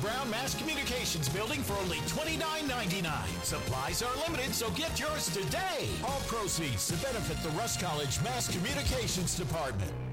Brown Mass Communications building for only $29.99. Supplies are limited, so get yours today. All proceeds to benefit the Russ College Mass Communications Department.